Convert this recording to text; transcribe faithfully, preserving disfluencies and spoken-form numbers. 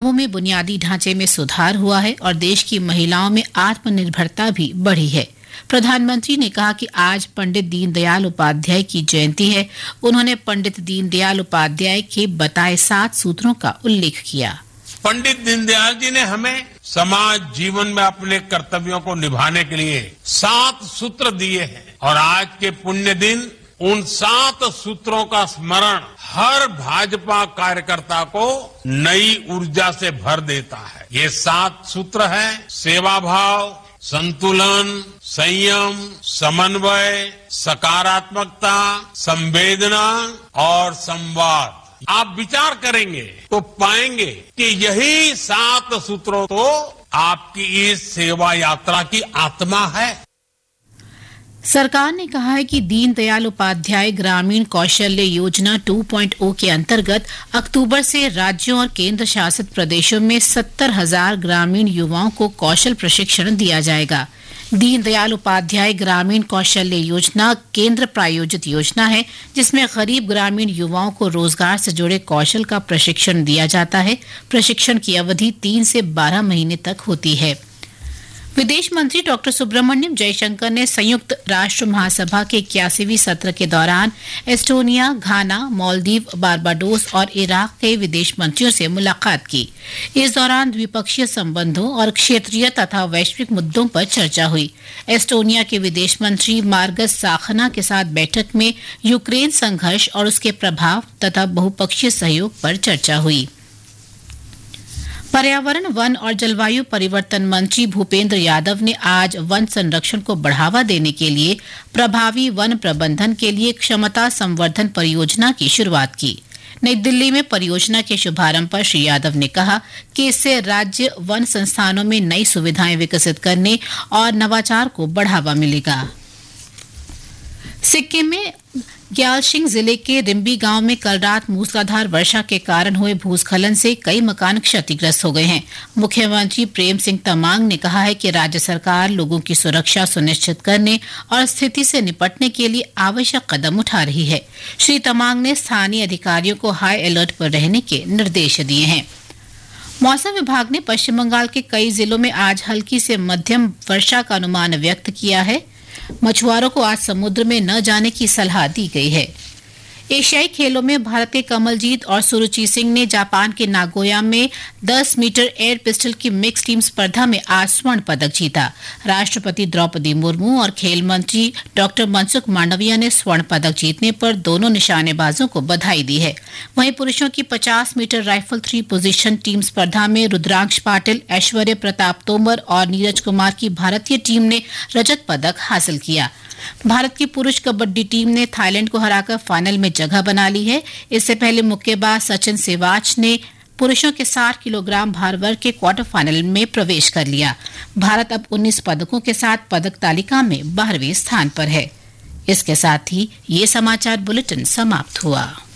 गांवों में बुनियादी ढांचे में सुधार हुआ है और देश की महिलाओं में आत्मनिर्भरता भी बढ़ी है। प्रधानमंत्री ने कहा कि आज पंडित दीनदयाल उपाध्याय की जयंती है। उन्होंने पंडित दीनदयाल उपाध्याय के बताए सात सूत्रों का उल्लेख किया। पंडित दीनदयाल जी ने हमें समाज जीवन में अपने कर्तव्यों को निभाने के लिए सात सूत्र दिए हैं और आज के पुण्य दिन उन सात सूत्रों का स्मरण हर भाजपा कार्यकर्ता को नई ऊर्जा से भर देता है। ये सात सूत्र है सेवा भाव, संतुलन, संयम, समन्वय, सकारात्मकता, संवेदना और संवाद। आप विचार करेंगे तो पाएंगे कि यही सात सूत्रों तो आपकी इस सेवा यात्रा की आत्मा है। सरकार ने कहा है कि दीनदयाल उपाध्याय ग्रामीण कौशल्य योजना टू पॉइंट ओ के अंतर्गत अक्टूबर से राज्यों और केंद्र शासित प्रदेशों में सत्तर हजार ग्रामीण युवाओं को कौशल प्रशिक्षण दिया जाएगा। दीनदयाल उपाध्याय ग्रामीण कौशल्य योजना केंद्र प्रायोजित योजना है जिसमें गरीब ग्रामीण युवाओं को रोजगार से जुड़े कौशल का प्रशिक्षण दिया जाता है। प्रशिक्षण की अवधि तीन से बारह महीने तक होती है। विदेश मंत्री डॉक्टर सुब्रमण्यम जयशंकर ने संयुक्त राष्ट्र महासभा के इक्यासीवीं सत्र के दौरान एस्टोनिया, घाना, मालदीव, बारबाडोस और इराक के विदेश मंत्रियों से मुलाकात की। इस दौरान द्विपक्षीय संबंधों और क्षेत्रीय तथा वैश्विक मुद्दों पर चर्चा हुई। एस्टोनिया के विदेश मंत्री मार्गस साखना के साथ बैठक में यूक्रेन संघर्ष और उसके प्रभाव तथा बहुपक्षीय सहयोग पर चर्चा हुई। पर्यावरण, वन और जलवायु परिवर्तन मंत्री भूपेंद्र यादव ने आज वन संरक्षण को बढ़ावा देने के लिए प्रभावी वन प्रबंधन के लिए क्षमता संवर्धन परियोजना की शुरुआत की। नई दिल्ली में परियोजना के शुभारंभ पर श्री यादव ने कहा कि इससे राज्य वन संस्थानों में नई सुविधाएं विकसित करने और नवाचार को बढ़ावा मिलेगा। सिक्किम में ग्यालशिंग जिले के रिम्बी गांव में कल रात मूसलाधार वर्षा के कारण हुए भूस्खलन से कई मकान क्षतिग्रस्त हो गए हैं। मुख्यमंत्री प्रेम सिंह तमांग ने कहा है कि राज्य सरकार लोगों की सुरक्षा सुनिश्चित करने और स्थिति से निपटने के लिए आवश्यक कदम उठा रही है। श्री तमांग ने स्थानीय अधिकारियों को हाई अलर्ट पर रहने के निर्देश दिए हैं। मौसम विभाग ने पश्चिम बंगाल के कई जिलों में आज हल्की से मध्यम वर्षा का अनुमान व्यक्त किया है। मछुआरों को आज समुद्र में न जाने की सलाह दी गई है। एशियाई खेलों में भारत के कमलजीत और सुरुचि सिंह ने जापान के नागोया में दस मीटर एयर पिस्टल की मिक्स टीम स्पर्धा में आज स्वर्ण पदक जीता। राष्ट्रपति द्रौपदी मुर्मू और खेल मंत्री डॉक्टर मनसुख मांडविया ने स्वर्ण पदक जीतने पर दोनों निशानेबाजों को बधाई दी है। वहीं पुरुषों की पचास metre rifle three position team स्पर्धा में रुद्रांश पाटिल, ऐश्वर्य प्रताप तोमर और नीरज कुमार की भारतीय टीम ने रजत पदक हासिल किया। भारत की पुरुष कबड्डी टीम ने थाईलैंड को हराकर फाइनल में जगह बना ली है। इससे पहले मुक्केबाज सचिन सेवाच ने पुरुषों के साठ किलोग्राम भार वर्ग के क्वार्टर फाइनल में प्रवेश कर लिया। भारत अब उन्नीस पदकों के साथ पदक तालिका में बारहवें स्थान पर है। इसके साथ ही ये समाचार बुलेटिन समाप्त हुआ।